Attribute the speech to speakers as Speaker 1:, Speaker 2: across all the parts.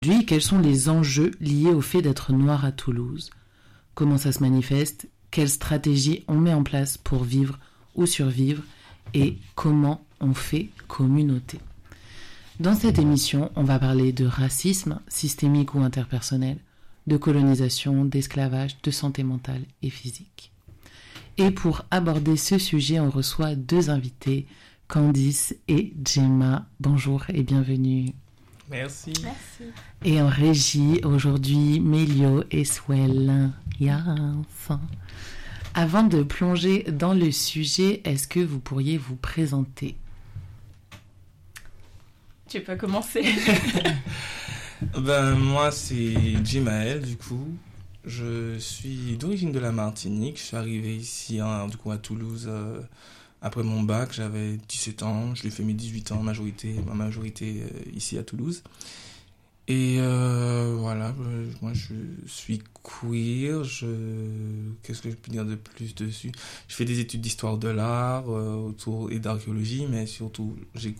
Speaker 1: Aujourd'hui, quels sont les enjeux liés au fait d'être noir à Toulouse? Comment ça se manifeste? Quelles stratégies on met en place pour vivre ou survivre? Et comment on fait communauté? Dans cette émission, on va parler de racisme systémique ou interpersonnel, de colonisation, d'esclavage, de santé mentale et physique. Et pour aborder ce sujet, on reçoit deux invités, Candice et Gemma. Bonjour et bienvenue.
Speaker 2: Merci.
Speaker 1: Et en régie, aujourd'hui, Mélio et Swell. Yes. Avant de plonger dans le sujet, est-ce que vous pourriez vous présenter?
Speaker 3: Tu peux commencer.
Speaker 2: Moi, c'est Jimaël, du coup. Je suis d'origine de la Martinique. Je suis arrivé ici, à Toulouse, après mon bac. J'avais 17 ans. Je l'ai fait mes 18 ans, ma majorité ici à Toulouse. Et voilà, moi je suis queer. Qu'est-ce que je peux dire de plus dessus? Je fais des études d'histoire de l'art et d'archéologie, mais surtout,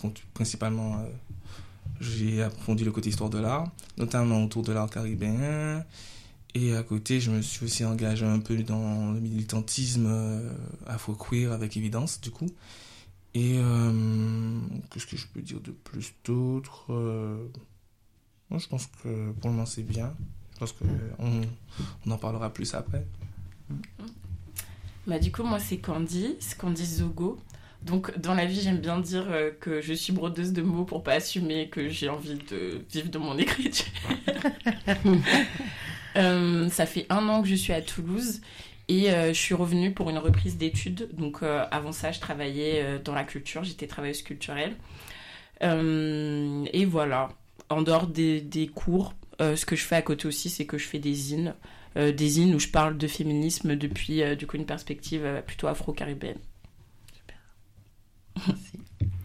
Speaker 2: j'ai approfondi le côté histoire de l'art, notamment autour de l'art caribéen. Et à côté, je me suis aussi engagé un peu dans le militantisme afro-queer avec Évidence, du coup. Et qu'est-ce que je peux dire de plus d'autre? Moi, je pense que pour le moment, c'est bien. Je pense qu'on en parlera plus après.
Speaker 3: Du coup, moi, c'est Candice Zogo. Donc, dans la vie, j'aime bien dire que je suis brodeuse de mots pour pas assumer que j'ai envie de vivre de mon écriture. Ça fait 1 an que je suis à Toulouse et je suis revenue pour une reprise d'études. Donc, avant ça, je travaillais dans la culture. J'étais travailleuse culturelle. Et voilà. En dehors des cours, ce que je fais à côté aussi, c'est que je fais des zines où je parle de féminisme depuis une perspective plutôt afro-caribéenne.
Speaker 4: Merci.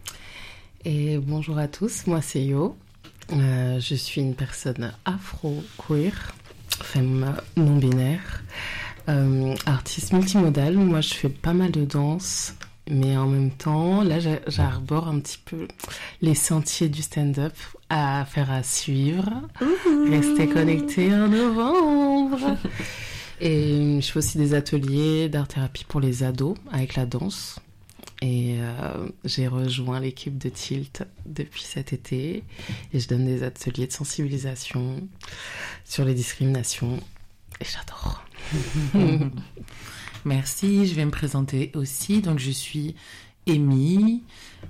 Speaker 4: Et bonjour à tous, moi c'est Yo. Je suis une personne afro-queer, femme non-binaire, artiste multimodale. Moi je fais pas mal de danse, mais en même temps, là j'arbore un petit peu les sentiers du stand-up à faire à suivre. Restez connectés en novembre. Et je fais aussi des ateliers d'art-thérapie pour les ados avec la danse. Et j'ai rejoint l'équipe de Tilt depuis cet été et je donne des ateliers de sensibilisation sur les discriminations et j'adore.
Speaker 1: Merci, je vais me présenter aussi. Donc je suis Amy,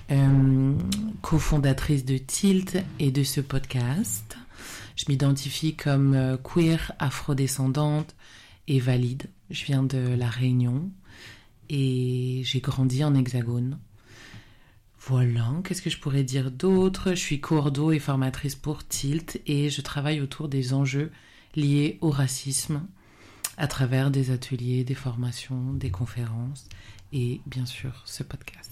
Speaker 1: cofondatrice de Tilt et de ce podcast. Je m'identifie comme queer, afrodescendante et valide. Je viens de La Réunion. Et j'ai grandi en Hexagone. Voilà, qu'est-ce que je pourrais dire d'autre? Je suis coordo et formatrice pour Tilt et je travaille autour des enjeux liés au racisme à travers des ateliers, des formations, des conférences et bien sûr ce podcast.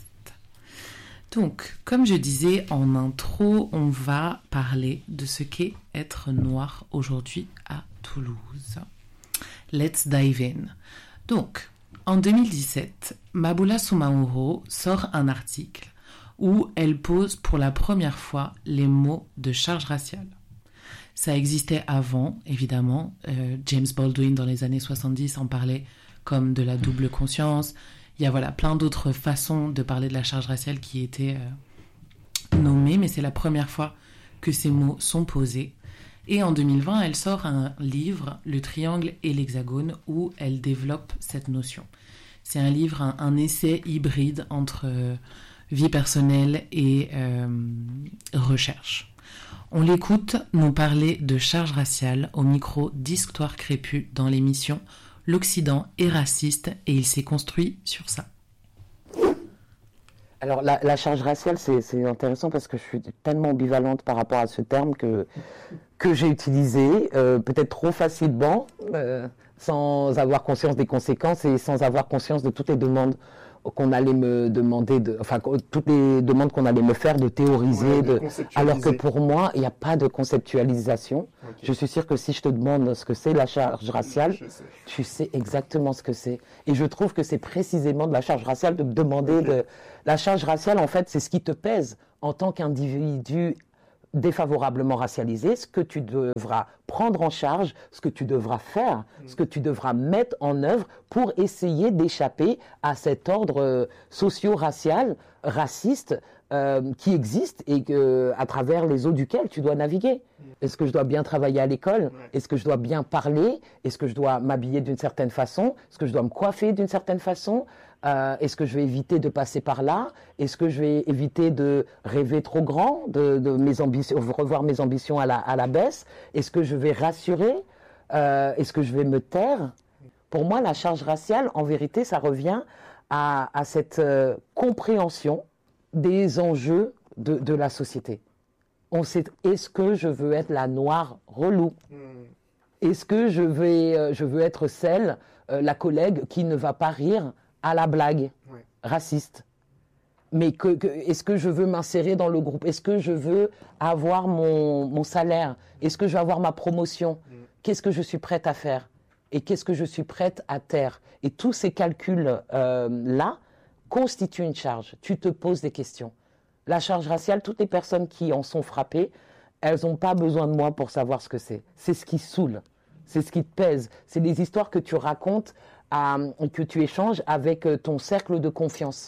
Speaker 1: Donc, comme je disais en intro, on va parler de ce qu'est être noir aujourd'hui à Toulouse. Let's dive in. Donc, en 2017, Mabula Soumaoro sort un article où elle pose pour la première fois les mots de charge raciale. Ça existait avant, évidemment. James Baldwin, dans les années 70, en parlait comme de la double conscience. Il y a plein d'autres façons de parler de la charge raciale qui étaient nommées, mais c'est la première fois que ces mots sont posés. Et en 2020, elle sort un livre, Le Triangle et l'Hexagone, où elle développe cette notion. C'est un livre, un essai hybride entre vie personnelle et recherche. On l'écoute nous parler de charge raciale au micro d'Histoire Crépue dans l'émission L'Occident est raciste et il s'est construit sur ça.
Speaker 5: Alors la charge raciale, c'est intéressant parce que je suis tellement ambivalente par rapport à ce terme que j'ai utilisé, peut-être trop facilement, sans avoir conscience des conséquences et sans avoir conscience de toutes les demandes qu'on allait me demander, toutes les demandes qu'on allait me faire de théoriser, alors que pour moi, il n'y a pas de conceptualisation. Okay. Je suis sûre que si je te demande ce que c'est la charge raciale, tu sais exactement ce que c'est. Et je trouve que c'est précisément de la charge raciale de me demander de... La charge raciale, en fait, c'est ce qui te pèse en tant qu'individu défavorablement racialisé, ce que tu devras prendre en charge, ce que tu devras faire, ce que tu devras mettre en œuvre pour essayer d'échapper à cet ordre socio-racial, raciste, qui existe et à travers les eaux duquel tu dois naviguer. Est-ce que je dois bien travailler à l'école? Est-ce que je dois bien parler? Est-ce que je dois m'habiller d'une certaine façon? Est-ce que je dois me coiffer d'une certaine façon? Est-ce que je vais éviter de passer par là? Est-ce que je vais éviter de rêver trop grand, de mes ambitions, revoir mes ambitions à la baisse? Est-ce que je vais rassurer? Est-ce que je vais me taire? Pour moi, la charge raciale, en vérité, ça revient à cette compréhension des enjeux de la société. On sait, est-ce que je veux être la noire relou? Est-ce que je veux être celle, la collègue qui ne va pas rire à la blague raciste? Mais est-ce que je veux m'insérer dans le groupe? Est-ce que je veux avoir mon salaire? Est-ce que je veux avoir ma promotion? Qu'est-ce que je suis prête à faire? Et qu'est-ce que je suis prête à taire? Et tous ces calculs-là constituent une charge. Tu te poses des questions. La charge raciale, toutes les personnes qui en sont frappées, elles n'ont pas besoin de moi pour savoir ce que c'est. C'est ce qui saoule, c'est ce qui te pèse. C'est les histoires que tu racontes, que tu échanges avec ton cercle de confiance.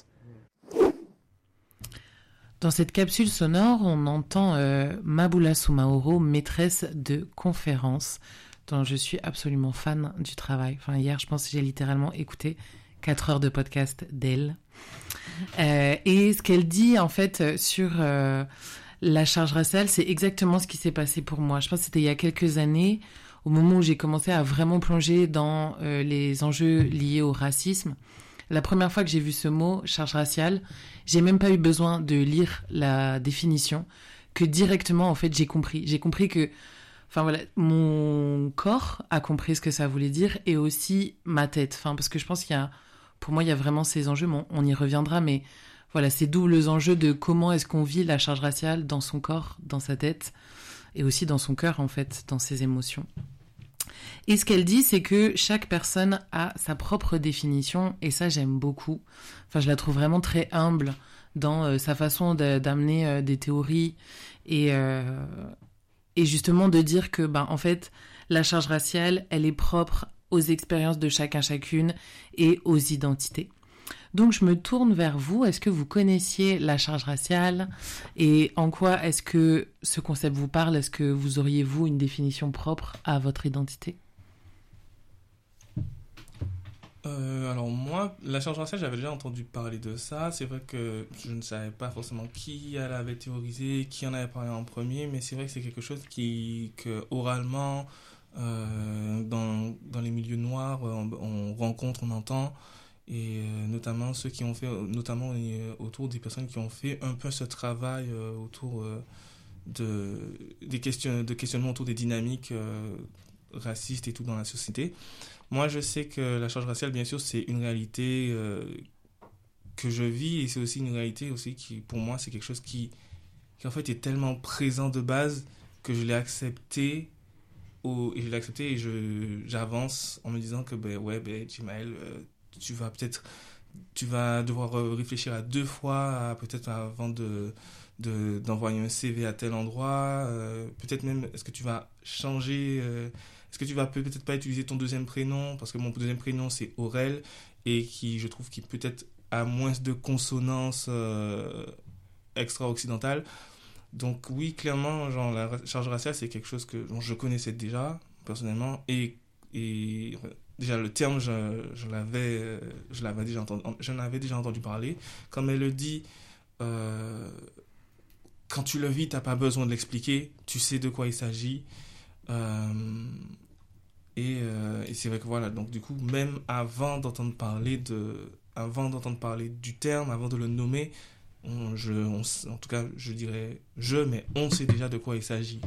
Speaker 1: Dans cette capsule sonore, on entend Mabula Soumaoro, maîtresse de conférences, dont je suis absolument fan du travail. Enfin, hier, je pense que j'ai littéralement écouté 4 heures de podcast d'elle. Et ce qu'elle dit, en fait, sur la charge raciale, c'est exactement ce qui s'est passé pour moi. Je pense que c'était il y a quelques années, au moment où j'ai commencé à vraiment plonger dans les enjeux liés au racisme. La première fois que j'ai vu ce mot, charge raciale, j'ai même pas eu besoin de lire la définition, que directement, en fait, j'ai compris. J'ai compris que, enfin voilà, mon corps a compris ce que ça voulait dire et aussi ma tête. Enfin, parce que je pense qu'il y a, pour moi, il y a vraiment ces enjeux, mais on y reviendra, mais voilà, ces doubles enjeux de comment est-ce qu'on vit la charge raciale dans son corps, dans sa tête, et aussi dans son cœur, en fait, dans ses émotions. Et ce qu'elle dit, c'est que chaque personne a sa propre définition, et ça, j'aime beaucoup. Enfin, je la trouve vraiment très humble dans sa façon d'amener des théories, et justement de dire que, en fait, la charge raciale, elle est propre aux expériences de chacun, chacune, et aux identités. Donc, je me tourne vers vous. Est-ce que vous connaissiez la charge raciale? Et en quoi est-ce que ce concept vous parle? Est-ce que vous auriez, vous, une définition propre à votre identité?
Speaker 2: Alors moi, la charge raciale, j'avais déjà entendu parler de ça. C'est vrai que je ne savais pas forcément qui elle avait théorisé, qui en avait parlé en premier, mais c'est vrai que c'est quelque chose que oralement, dans les milieux noirs, on rencontre, on entend, et notamment ceux qui ont fait, notamment autour des personnes qui ont fait un peu ce travail autour de questionnements autour des dynamiques racistes et tout dans la société. Moi, je sais que la charge raciale, bien sûr, c'est une réalité que je vis, et c'est aussi une réalité aussi qui, pour moi, c'est quelque chose qui en fait est tellement présent de base que je l'ai accepté, et j'avance en me disant que Jimaël, tu vas devoir réfléchir à 2 fois, peut-être avant d'envoyer un CV à tel endroit, peut-être même, est-ce que tu vas changer, est-ce que tu vas peut-être pas utiliser ton deuxième prénom, parce que mon deuxième prénom c'est Aurel, et je trouve qu'il peut-être a moins de consonances extra-occidentales. Donc oui, clairement, genre, la charge raciale, c'est quelque chose que je connaissais déjà, personnellement, et déjà le terme, j'en avais déjà entendu parler. Comme elle le dit, quand tu le vis, t'as pas besoin de l'expliquer, tu sais de quoi il s'agit. Et c'est vrai que voilà, donc du coup, même avant d'entendre parler du terme, avant de le nommer, en tout cas, je dirais mais on sait déjà de quoi il s'agit.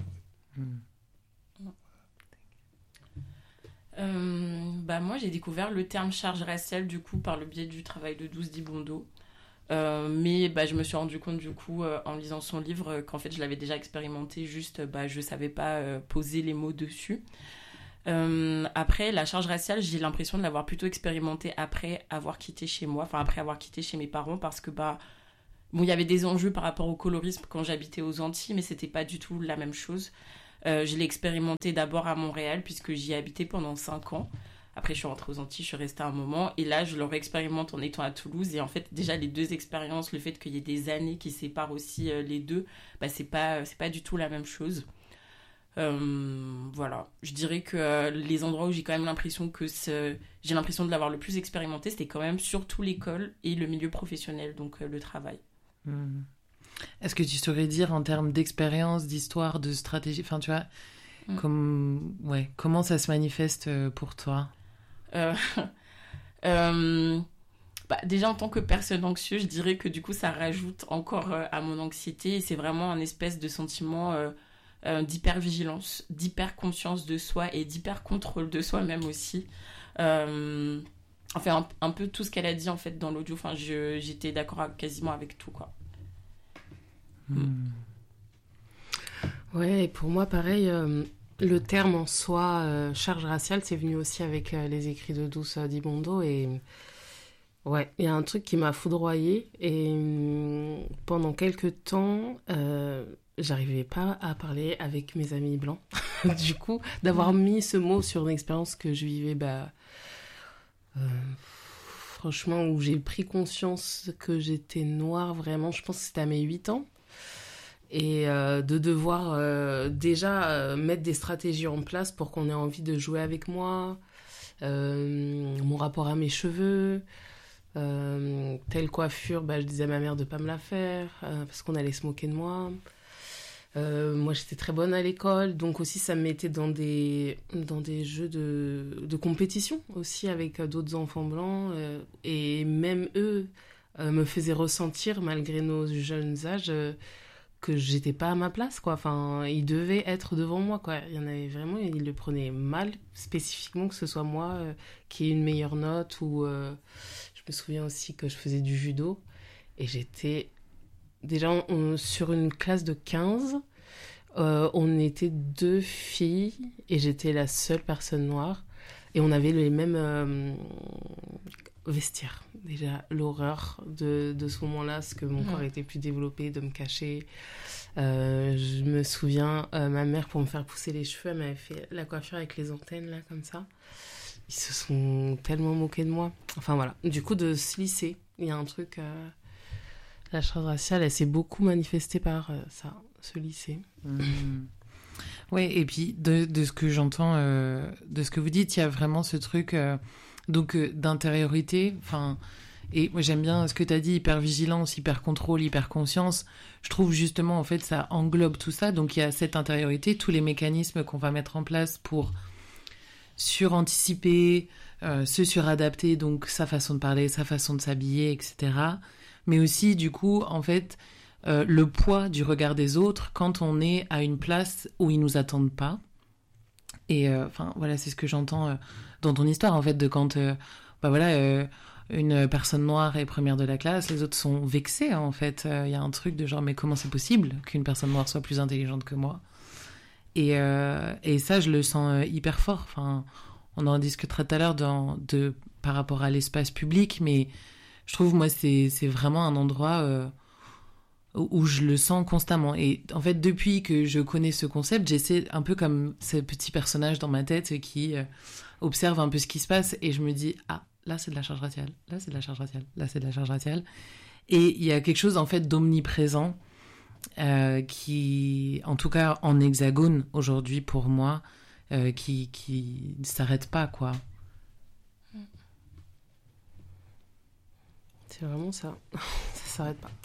Speaker 3: Moi, j'ai découvert le terme charge raciale du coup par le biais du travail de Douce Dibondo. Mais je me suis rendu compte du coup en lisant son livre qu'en fait je l'avais déjà expérimenté, juste je savais pas poser les mots dessus. Après la charge raciale, j'ai l'impression de l'avoir plutôt expérimenté après avoir quitté chez moi, enfin après avoir quitté chez mes parents, parce que Bon, il y avait des enjeux par rapport au colorisme quand j'habitais aux Antilles, mais c'était pas du tout la même chose. Je l'ai expérimenté d'abord à Montréal, puisque j'y ai habité pendant 5 ans. Après, je suis rentrée aux Antilles, je suis restée un moment. Et là, je le réexpérimente en étant à Toulouse. Et en fait, déjà, les deux expériences, le fait qu'il y ait des années qui séparent aussi les deux, bah, c'est pas du tout la même chose. Voilà. Je dirais que les endroits où j'ai quand même l'impression que j'ai l'impression de l'avoir le plus expérimenté, c'était quand même surtout l'école et le milieu professionnel, donc le travail.
Speaker 1: Est-ce que tu saurais dire en termes d'expérience, d'histoire, de stratégie, enfin tu vois, comment ça se manifeste pour toi?
Speaker 3: Déjà en tant que personne anxieuse, je dirais que du coup ça rajoute encore à mon anxiété et c'est vraiment un espèce de sentiment d'hypervigilance, d'hyperconscience de soi et d'hypercontrôle de soi même aussi. Enfin un peu tout ce qu'elle a dit en fait dans l'audio, enfin j'étais d'accord quasiment avec tout quoi.
Speaker 4: Ouais, et pour moi pareil, le terme en soi, charge raciale, c'est venu aussi avec les écrits de Douce Dibondo et ouais, il y a un truc qui m'a foudroyée et pendant quelques temps, j'arrivais pas à parler avec mes amis blancs. Du coup, d'avoir mis ce mot sur une expérience que je vivais, franchement, où j'ai pris conscience que j'étais noire vraiment, je pense que c'était à mes 8 ans. Et de devoir déjà mettre des stratégies en place pour qu'on ait envie de jouer avec moi, mon rapport à mes cheveux, telle coiffure, je disais à ma mère de pas me la faire parce qu'on allait se moquer de moi. Moi j'étais très bonne à l'école, donc aussi ça me mettait dans des jeux de compétition aussi avec d'autres enfants blancs et même eux me faisaient ressentir malgré nos jeunes âges que j'étais pas à ma place quoi. Enfin ils devaient être devant moi quoi. Il y en avait vraiment, ils le prenaient mal spécifiquement que ce soit moi qui ai une meilleure note ou je me souviens aussi que je faisais du judo et j'étais déjà sur une classe de 15 on était 2 filles et j'étais la seule personne noire et on avait les mêmes vestiaires. Déjà l'horreur de ce moment-là, parce que mon corps était plus développé, de me cacher. Je me souviens, ma mère, pour me faire pousser les cheveux, elle m'avait fait la coiffure avec les antennes, là, comme ça. Ils se sont tellement moqués de moi. Enfin, voilà. Du coup, de se lisser, il y a un truc... la charge raciale, elle s'est beaucoup manifestée par ça, se lisser.
Speaker 1: Oui, et puis, de ce que j'entends, de ce que vous dites, il y a vraiment ce truc... d'intériorité, enfin, et moi j'aime bien ce que tu as dit, hypervigilance, hypercontrôle, hyperconscience. Je trouve justement en fait ça englobe tout ça, donc il y a cette intériorité, tous les mécanismes qu'on va mettre en place pour suranticiper, se suradapter, donc sa façon de parler, sa façon de s'habiller, etc. Mais aussi du coup en fait le poids du regard des autres quand on est à une place où ils nous attendent pas. Et enfin voilà, c'est ce que j'entends dans ton histoire en fait, de quand une personne noire est première de la classe, les autres sont vexés en fait. Il y a un truc de genre mais comment c'est possible qu'une personne noire soit plus intelligente que moi? Et ça je le sens hyper fort. Enfin, on en discutera tout à l'heure par rapport à l'espace public, mais je trouve moi c'est vraiment un endroit où je le sens constamment. Et en fait, depuis que je connais ce concept, j'essaie un peu comme ce petit personnage dans ma tête qui observe un peu ce qui se passe et je me dis « Ah, là, c'est de la charge raciale. Là, c'est de la charge raciale. Là, c'est de la charge raciale. » Et il y a quelque chose, en fait, d'omniprésent qui, en tout cas, en hexagone, aujourd'hui, pour moi, qui ne s'arrête pas, quoi.
Speaker 4: C'est vraiment ça. Ça s'arrête pas.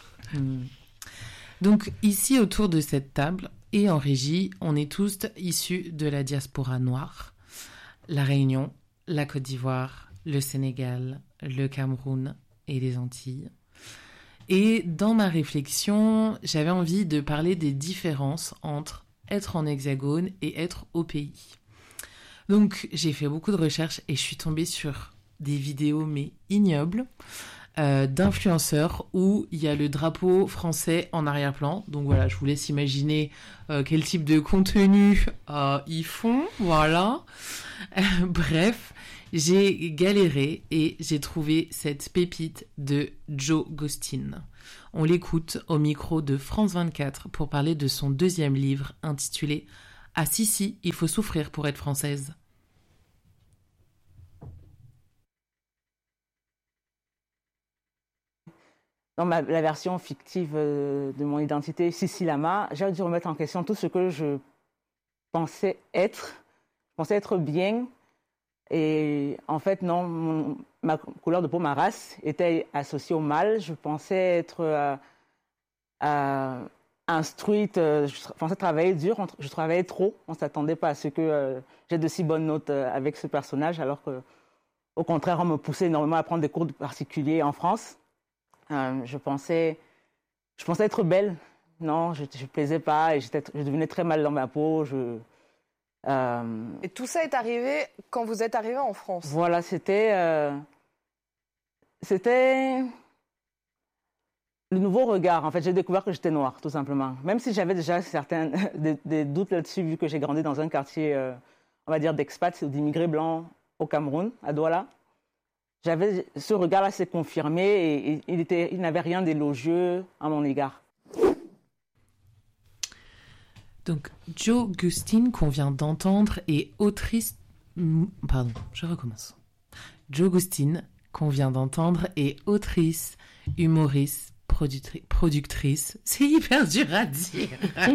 Speaker 1: Donc ici autour de cette table et en régie, on est tous issus de la diaspora noire, la Réunion, la Côte d'Ivoire, le Sénégal, le Cameroun et les Antilles. Et dans ma réflexion, j'avais envie de parler des différences entre être en hexagone et être au pays. Donc j'ai fait beaucoup de recherches et je suis tombée sur des vidéos mais ignobles d'influenceurs où il y a le drapeau français en arrière-plan. Donc voilà, je vous laisse imaginer quel type de contenu ils font. Voilà. Bref, J'ai galéré et j'ai trouvé cette pépite de Joe Gustin. On l'écoute au micro de France 24 pour parler de son deuxième livre intitulé « Ah si, il faut souffrir pour être française ».
Speaker 6: Dans la version fictive de mon identité, Sissi Lama, j'ai dû remettre en question tout ce que je pensais être. Je pensais être bien. Et en fait, non, ma couleur de peau, ma race, était associée au mal. Je pensais être instruite, je pensais travailler dur, je travaillais trop. On ne s'attendait pas à ce que j'ai de si bonnes notes avec ce personnage, alors qu'au contraire, on me poussait énormément à prendre des cours particuliers en France. Je pensais être belle. Non, je ne plaisais pas et je devenais très mal dans ma peau.
Speaker 7: Et tout ça est arrivé quand vous êtes arrivé en France.
Speaker 6: Voilà, c'était le nouveau regard. En fait, j'ai découvert que j'étais noire, tout simplement. Même si j'avais déjà des doutes là-dessus, vu que j'ai grandi dans un quartier, on va dire, d'expats ou d'immigrés blancs au Cameroun, à Douala. J'avais ce regard-là s'est confirmé et il n'avait rien d'élogieux à mon égard.
Speaker 1: Donc, Joe Gustin, qu'on vient d'entendre, est autrice... Pardon, je recommence. Joe Gustin, qu'on vient d'entendre, est autrice, humoriste, productrice. C'est hyper dur à dire.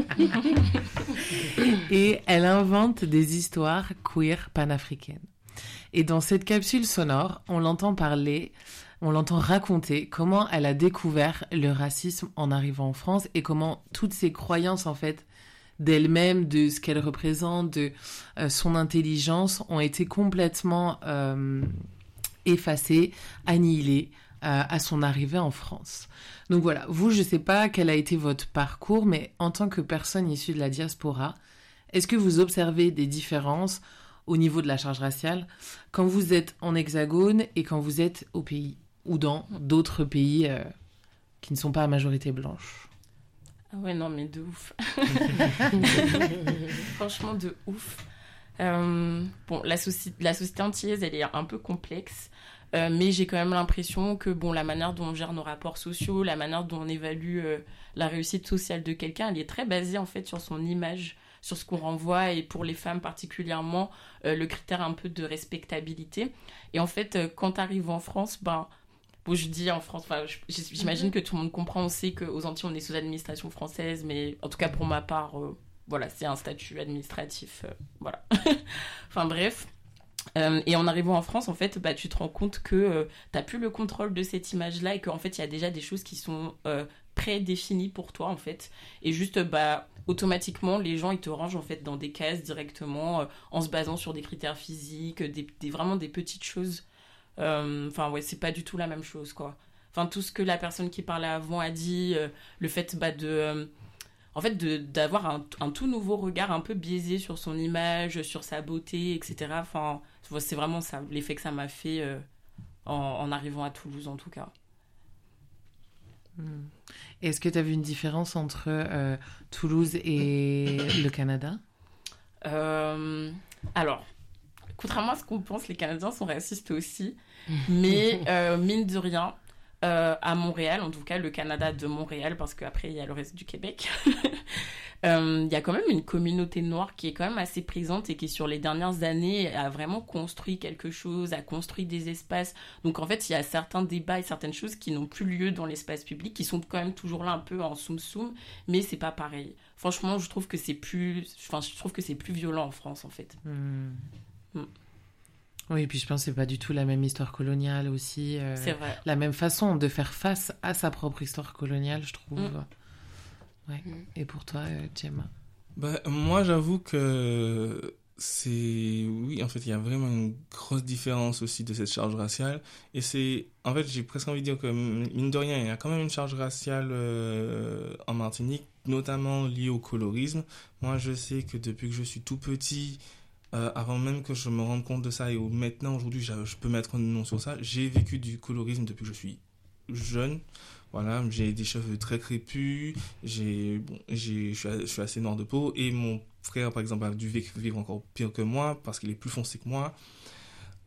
Speaker 1: Et elle invente des histoires queer panafricaines. Et dans cette capsule sonore, on l'entend raconter comment elle a découvert le racisme en arrivant en France et comment toutes ses croyances, en fait, d'elle-même, de ce qu'elle représente, de son intelligence, ont été complètement effacées, annihilées à son arrivée en France. Donc voilà, vous, je ne sais pas quel a été votre parcours, mais en tant que personne issue de la diaspora, est-ce que vous observez des différences au niveau de la charge raciale quand vous êtes en hexagone et quand vous êtes au pays ou dans d'autres pays qui ne sont pas à majorité blanche?
Speaker 3: Ah ouais, non, mais de ouf. Franchement, de ouf. Bon, la société antillaise, elle est un peu complexe, mais j'ai quand même l'impression que bon, la manière dont on gère nos rapports sociaux, la manière dont on évalue la réussite sociale de quelqu'un, elle est très basée en fait sur son image, sur ce qu'on renvoie, et pour les femmes particulièrement, le critère un peu de respectabilité. Et en fait, quand tu arrives en France, bon, je dis en France, j'imagine que tout le monde comprend, on sait qu'aux Antilles, on est sous administration française, mais en tout cas pour ma part, voilà, c'est un statut administratif, voilà. Enfin bref. Et en arrivant en France, en fait, tu te rends compte que t'as plus le contrôle de cette image-là et qu'en fait, il y a déjà des choses qui sont prédéfinies pour toi, en fait. Et juste, automatiquement, les gens, ils te rangent, en fait, dans des cases directement, en se basant sur des critères physiques, vraiment des petites choses. Enfin, ouais, c'est pas du tout la même chose, quoi. Enfin, tout ce que la personne qui parlait avant a dit, le fait d'avoir un tout nouveau regard un peu biaisé sur son image, sur sa beauté, etc. Enfin, c'est vraiment ça, l'effet que ça m'a fait en arrivant à Toulouse, en tout cas.
Speaker 1: Est-ce que tu as vu une différence entre Toulouse et le Canada?
Speaker 3: Alors, contrairement à ce qu'on pense, les Canadiens sont racistes aussi. Mais mine de rien, à Montréal, en tout cas le Canada de Montréal, parce qu'après il y a le reste du Québec, il y a quand même une communauté noire qui est quand même assez présente et qui sur les dernières années a vraiment construit quelque chose, a construit des espaces. Donc en fait il y a certains débats et certaines choses qui n'ont plus lieu dans l'espace public, qui sont quand même toujours là un peu en soum-soum, mais c'est pas pareil. Franchement, je trouve que c'est plus violent en France, en fait.
Speaker 1: Oui, et puis je pense que c'est pas du tout la même histoire coloniale aussi.
Speaker 3: C'est vrai.
Speaker 1: La même façon de faire face à sa propre histoire coloniale, je trouve. Ouais. Et pour toi, Gemma?
Speaker 2: Moi, j'avoue que oui, en fait, il y a vraiment une grosse différence aussi de cette charge raciale. Et en fait, j'ai presque envie de dire que, mine de rien, il y a quand même une charge raciale en Martinique, notamment liée au colorisme. Moi, je sais que depuis que je suis tout petit, avant même que je me rende compte de ça, et maintenant, aujourd'hui, je peux mettre un nom sur ça, j'ai vécu du colorisme depuis que je suis jeune. Voilà, j'ai des cheveux très crépus, je suis assez noir de peau, et mon frère, par exemple, a dû vivre encore pire que moi, parce qu'il est plus foncé que moi.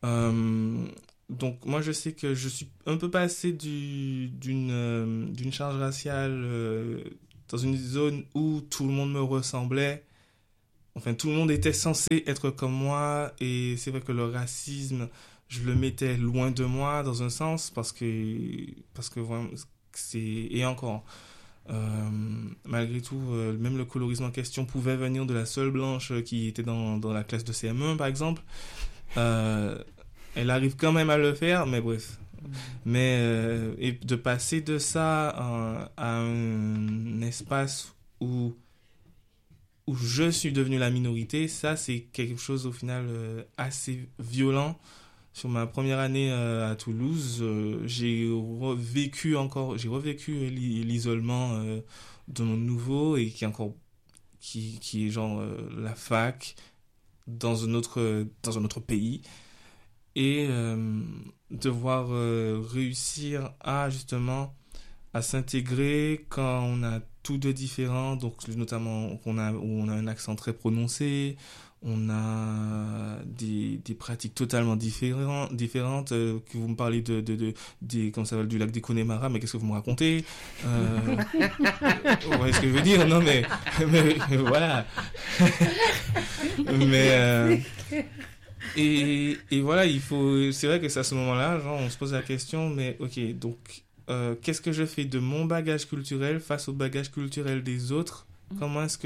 Speaker 2: Donc moi je sais que je suis un peu passé d'une charge raciale dans une zone où tout le monde me ressemblait. Enfin, tout le monde était censé être comme moi, et c'est vrai que le racisme, je le mettais loin de moi dans un sens, parce que vraiment, et encore, malgré tout, même le colorisme en question pouvait venir de la seule blanche qui était dans la classe de CM1, par exemple. Elle arrive quand même à le faire, mais bref. Mais et de passer de ça à un espace où je suis devenu la minorité, ça c'est quelque chose au final assez violent. Sur ma première année à Toulouse, j'ai revécu l'isolement de mon nouveau, et qui est genre la fac dans un autre pays, et devoir réussir à justement à s'intégrer quand on a tout de différent, donc notamment où on a un accent très prononcé, on a des pratiques totalement différentes, que vous me parlez comment ça va, du lac des Connemara, mais qu'est-ce que vous me racontez? Vous voyez ce que je veux dire? Non mais voilà. Et voilà, c'est vrai que c'est à ce moment-là, genre, on se pose la question, mais ok, donc qu'est-ce que je fais de mon bagage culturel face au bagage culturel des autres? Comment est-ce que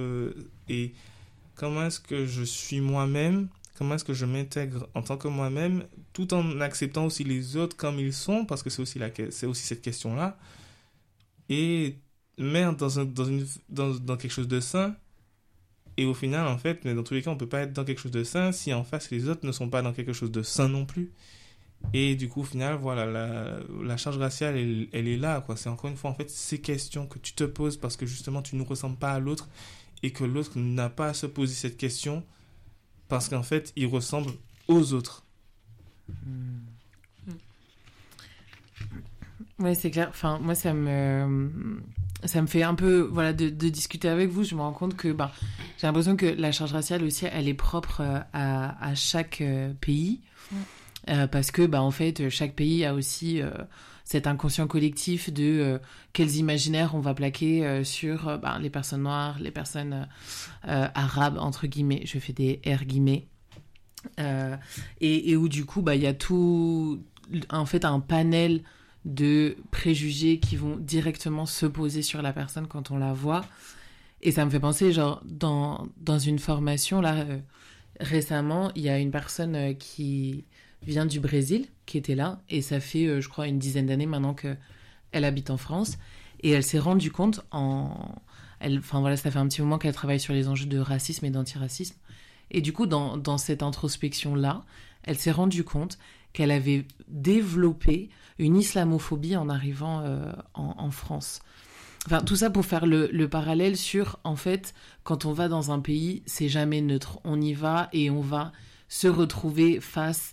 Speaker 2: je suis moi-même? Comment est-ce que je m'intègre en tant que moi-même, tout en acceptant aussi les autres comme ils sont, parce que c'est aussi cette question-là, et mettre dans quelque chose de sain. Et au final, en fait, mais dans tous les cas, on peut pas être dans quelque chose de sain si en face les autres ne sont pas dans quelque chose de sain non plus. Et du coup, au final, voilà, la charge raciale, elle est là, quoi. C'est encore une fois, en fait, ces questions que tu te poses parce que justement, tu ne ressembles pas à l'autre, et que l'autre n'a pas à se poser cette question parce qu'en fait, il ressemble aux autres.
Speaker 1: Ouais, c'est clair. Enfin, moi, ça me fait un peu, voilà, de discuter avec vous. Je me rends compte que, j'ai l'impression que la charge raciale aussi, elle est propre à chaque pays. Parce que, en fait, chaque pays a aussi cet inconscient collectif de quels imaginaires on va plaquer sur les personnes noires, les personnes arabes, entre guillemets. Je fais des R guillemets. Et où, du coup, il y a tout, en fait, un panel de préjugés qui vont directement se poser sur la personne quand on la voit. Et ça me fait penser, genre, dans une formation, là, récemment, il y a une personne qui vient du Brésil, qui était là, et ça fait, je crois, une dizaine d'années maintenant qu'elle habite en France, et elle s'est rendue compte ça fait un petit moment qu'elle travaille sur les enjeux de racisme et d'antiracisme, et du coup, dans cette introspection-là, elle s'est rendue compte qu'elle avait développé une islamophobie en arrivant en France. Enfin, tout ça pour faire le parallèle sur, en fait, quand on va dans un pays, c'est jamais neutre. On y va et on va se retrouver face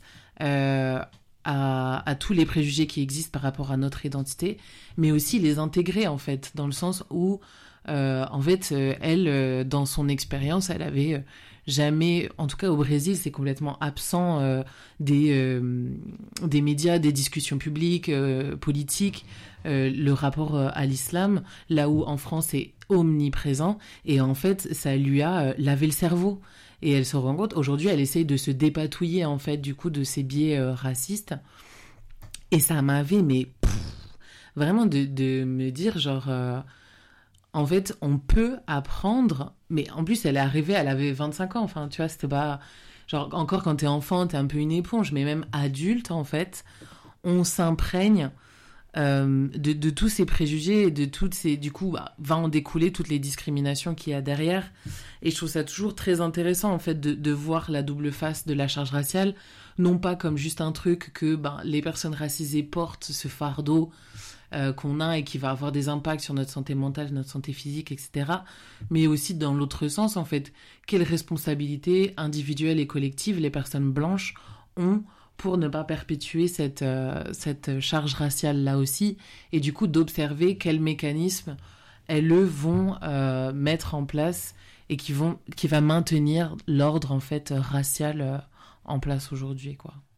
Speaker 1: à tous les préjugés qui existent par rapport à notre identité, mais aussi les intégrer, en fait, dans le sens où, en fait, elle, dans son expérience, elle avait jamais, en tout cas au Brésil, c'est complètement absent des médias, des discussions publiques, politiques, le rapport à l'islam, là où en France c'est omniprésent, et en fait ça lui a lavé le cerveau. Et elle se rend compte, aujourd'hui, elle essaye de se dépatouiller, en fait, du coup, de ses biais racistes. Et ça m'avait, vraiment de me dire, genre, en fait, on peut apprendre, mais en plus, elle est arrivée, elle avait 25 ans, enfin, tu vois, c'était pas... Genre, encore quand t'es enfant, t'es un peu une éponge, mais même adulte, en fait, on s'imprègne de tous ces préjugés et de toutes ces... Du coup, va en découler toutes les discriminations qu'il y a derrière. Et je trouve ça toujours très intéressant, en fait, de voir la double face de la charge raciale, non pas comme juste un truc que les personnes racisées portent ce fardeau qu'on a et qui va avoir des impacts sur notre santé mentale, notre santé physique, etc. Mais aussi dans l'autre sens, en fait, quelle responsabilité individuelle et collective les personnes blanches ont pour ne pas perpétuer cette charge raciale là aussi, et du coup d'observer quels mécanismes elles vont mettre en place et qui va maintenir l'ordre en fait racial en place aujourd'hui, quoi.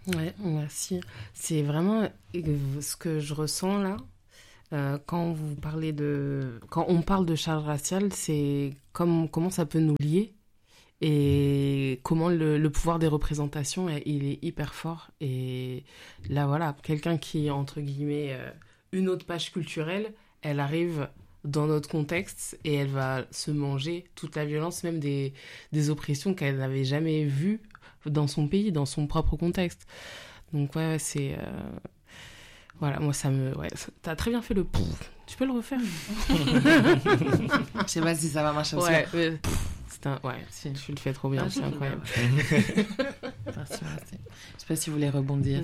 Speaker 4: Ouais, merci. C'est vraiment ce que je ressens là. Quand on parle de charge raciale, c'est comment ça peut nous lier et comment le pouvoir des représentations, il est hyper fort. Et là, voilà, quelqu'un qui, entre guillemets, une autre page culturelle, elle arrive dans notre contexte et elle va se manger toute la violence, même des oppressions qu'elle n'avait jamais vues dans son pays, dans son propre contexte. Donc ouais, c'est... Voilà, moi ça me... Ouais, t'as très bien fait le pouf. Tu peux le refaire?
Speaker 1: Je sais pas si ça va marcher aussi.
Speaker 4: Ouais, si tu le fais trop bien, c'est incroyable.
Speaker 1: Merci. Je sais pas si vous voulez rebondir.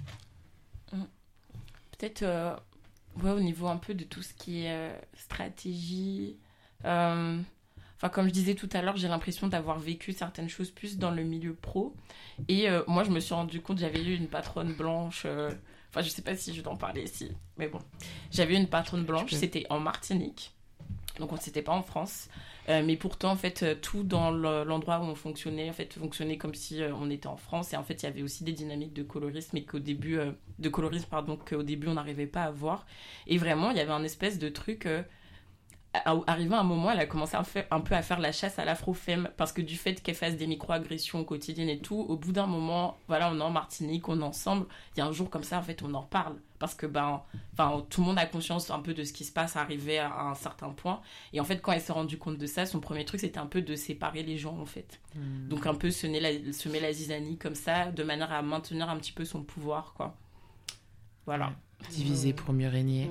Speaker 3: Peut-être au niveau un peu de tout ce qui est stratégie. Enfin, comme je disais tout à l'heure, j'ai l'impression d'avoir vécu certaines choses plus dans le milieu pro. Et moi, je me suis rendu compte, j'avais eu une patronne blanche. Enfin, je sais pas si je dois en parler ici, mais bon. J'avais une patronne blanche, c'était en Martinique. Donc, c'était pas en France. Mais pourtant, en fait, tout dans l'endroit où on fonctionnait, en fait, fonctionnait comme si on était en France. Et en fait, il y avait aussi des dynamiques de colorisme qu'au début, qu'au début, on n'arrivait pas à voir. Et vraiment, il y avait un espèce de truc... arrivé à un moment, elle a commencé un peu à faire la chasse à l'afro-femme parce que du fait qu'elle fasse des micro-agressions quotidiennes et tout, au bout d'un moment, voilà, on est en Martinique, on est ensemble, il y a un jour comme ça, en fait, on en parle parce que tout le monde a conscience un peu de ce qui se passe arrivé à un certain point. Et en fait, quand elle s'est rendue compte de ça, son premier truc, c'était un peu de séparer les gens, en fait. Donc un peu semer la zizanie comme ça, de manière à maintenir un petit peu son pouvoir, quoi. Voilà.
Speaker 1: Diviser pour mieux régner.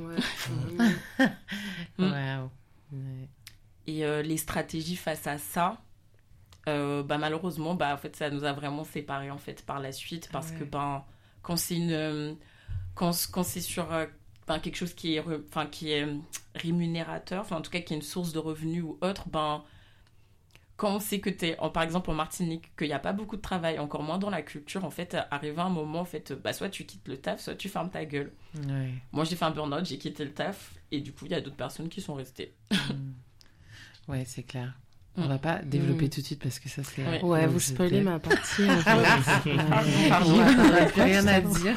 Speaker 4: Wow.
Speaker 3: Et les stratégies face à ça, malheureusement, en fait, ça nous a vraiment séparés en fait par la suite parce que quand c'est quand c'est sur quelque chose qui est rémunérateur, enfin en tout cas qui est une source de revenus ou autre, quand on sait que par exemple en Martinique, qu'il n'y a pas beaucoup de travail, encore moins dans la culture, en fait, arrivé à un moment, en fait, soit tu quittes le taf, soit tu fermes ta gueule.
Speaker 1: Ouais.
Speaker 3: Moi, j'ai fait un burn-out, j'ai quitté le taf, et du coup, il y a d'autres personnes qui sont restées.
Speaker 1: Ouais, c'est clair. On va pas développer tout de suite parce que ça c'est...
Speaker 4: Ouais, vous spoilez ma partie.
Speaker 1: Pardon, on n'a plus rien à dire.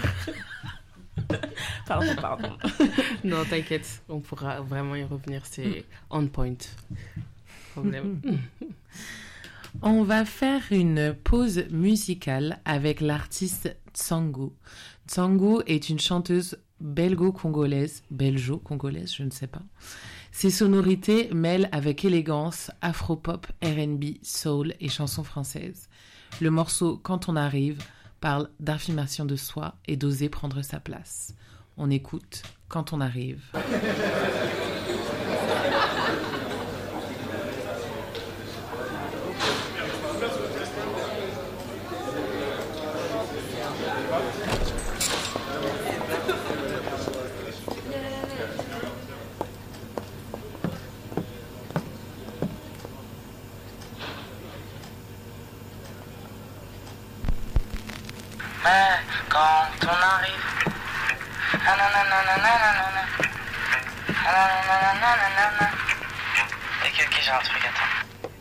Speaker 3: Pardon.
Speaker 4: Non, t'inquiète, on pourra vraiment y revenir, c'est on point. Problème.
Speaker 1: On va faire une pause musicale avec l'artiste Tsango. Tsango est une chanteuse belgo-congolaise, je ne sais pas. Ses sonorités mêlent avec élégance afro-pop, R&B, soul et chansons françaises. Le morceau Quand on arrive parle d'affirmation de soi et d'oser prendre sa place. On écoute Quand on arrive.
Speaker 8: Quand on arrive, ok, j'ai un truc, attends.